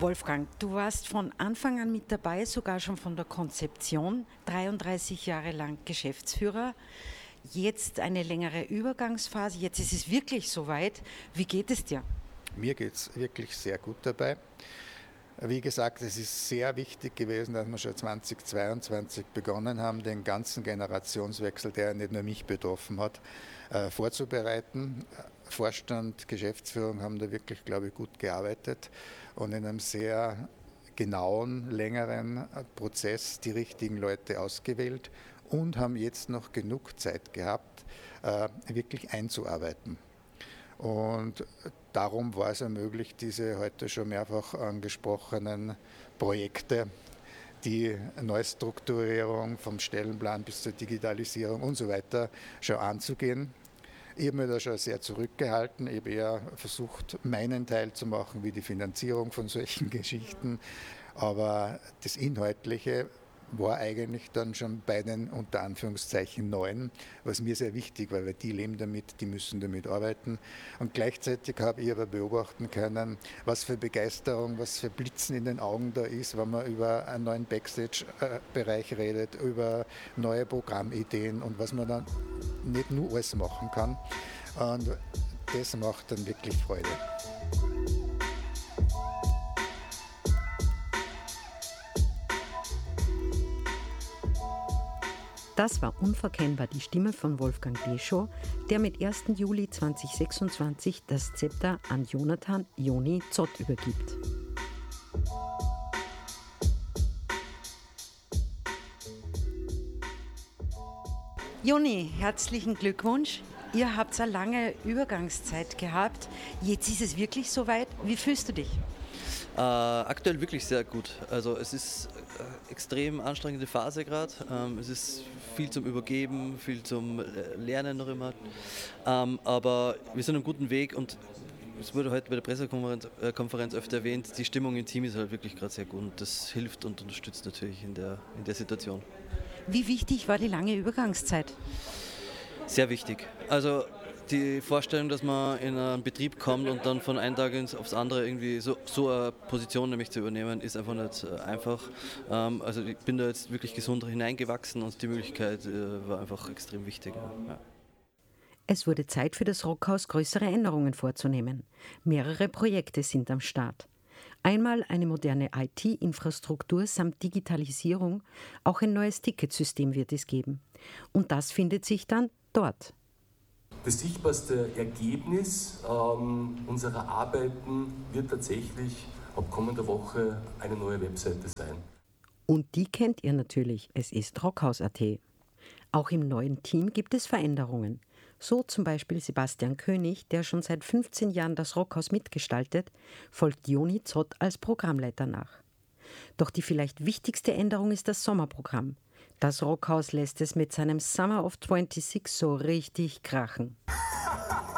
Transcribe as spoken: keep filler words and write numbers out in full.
Wolfgang, du warst von Anfang an mit dabei, sogar schon von der Konzeption, dreiunddreißig Jahre lang Geschäftsführer. Jetzt eine längere Übergangsphase, jetzt ist es wirklich soweit. Wie geht es dir? Mir geht es wirklich sehr gut dabei. Wie gesagt, es ist sehr wichtig gewesen, dass wir schon zweitausendzweiundzwanzig begonnen haben, den ganzen Generationswechsel, der nicht nur mich betroffen hat, vorzubereiten. Vorstand, Geschäftsführung haben da wirklich, glaube ich, gut gearbeitet und in einem sehr genauen, längeren Prozess die richtigen Leute ausgewählt und haben jetzt noch genug Zeit gehabt, wirklich einzuarbeiten. Und darum war es ja möglich, diese heute schon mehrfach angesprochenen Projekte, die Neustrukturierung vom Stellenplan bis zur Digitalisierung und so weiter schon anzugehen. Ich habe mich da schon sehr zurückgehalten. Ich habe eher versucht, meinen Teil zu machen, wie die Finanzierung von solchen Geschichten. Aber das Inhaltliche war eigentlich dann schon bei den unter Anführungszeichen Neuen, was mir sehr wichtig war, weil die leben damit, die müssen damit arbeiten. Und gleichzeitig habe ich aber beobachten können, was für Begeisterung, was für Blitzen in den Augen da ist, wenn man über einen neuen Backstage-Bereich redet, über neue Programmideen und was man dann nicht nur alles machen kann. Und das macht dann wirklich Freude. Das war unverkennbar die Stimme von Wolfgang Deschow, der mit ersten Juli zweitausendsechsundzwanzig das Zepter an Jonathan Joni Zott übergibt. Joni, herzlichen Glückwunsch. Ihr habt eine lange Übergangszeit gehabt. Jetzt ist es wirklich soweit. Wie fühlst du dich? Äh, aktuell wirklich sehr gut. Also es ist äh, extrem anstrengende Phase gerade. Ähm, es ist viel zum Übergeben, viel zum Lernen noch immer. Ähm, aber wir sind auf einem guten Weg und es wurde heute bei der Pressekonferenz äh, Konferenz öfter erwähnt, die Stimmung im Team ist halt wirklich gerade sehr gut und das hilft und unterstützt natürlich in der, in der Situation. Wie wichtig war die lange Übergangszeit? Sehr wichtig. Also die Vorstellung, dass man in einen Betrieb kommt und dann von einem Tag ins, aufs andere irgendwie so, so eine Position nämlich zu übernehmen, ist einfach nicht äh, einfach. Ähm, also ich bin da jetzt wirklich gesund hineingewachsen und die Möglichkeit äh, war einfach extrem wichtig. Ja. Es wurde Zeit für das Rockhaus, größere Änderungen vorzunehmen. Mehrere Projekte sind am Start. Einmal eine moderne I T-Infrastruktur samt Digitalisierung, auch ein neues Ticketsystem wird es geben. Und das findet sich dann dort. Das sichtbarste Ergebnis ähm, unserer Arbeiten wird tatsächlich ab kommender Woche eine neue Webseite sein. Und die kennt ihr natürlich, es ist rockhaus punkt at. Auch im neuen Team gibt es Veränderungen. So zum Beispiel Sebastian König, der schon seit fünfzehn Jahren das Rockhaus mitgestaltet, folgt Joni Zott als Programmleiter nach. Doch die vielleicht wichtigste Änderung ist das Sommerprogramm. Das Rockhaus lässt es mit seinem Summer of sechsundzwanzig so richtig krachen.